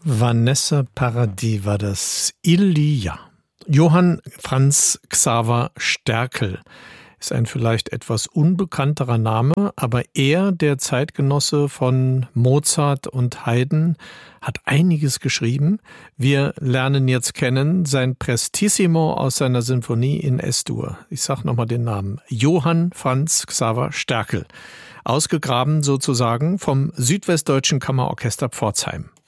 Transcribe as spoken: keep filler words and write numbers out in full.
Vanessa Paradis war das. Ilia. Johann Franz Xaver Sterkel ist ein vielleicht etwas unbekannterer Name, aber er, der Zeitgenosse von Mozart und Haydn, hat einiges geschrieben. Wir lernen jetzt kennen sein Prestissimo aus seiner Sinfonie in S-Dur. Ich sage nochmal den Namen. Johann Franz Xaver Sterkel. Ausgegraben sozusagen vom Südwestdeutschen Kammerorchester Pforzheim.